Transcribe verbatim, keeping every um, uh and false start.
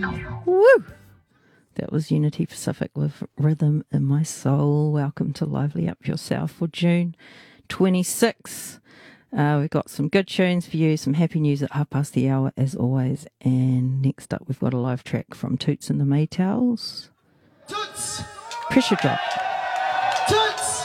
Woo! That was Unity Pacific with Rhythm in My Soul. Welcome to Lively Up Yourself for June twenty-sixth. Uh, we've got some good tunes for you, some happy news at half past the hour as always. And next up we've got a live track from Toots and the Maytals. Toots! Pressure Drop.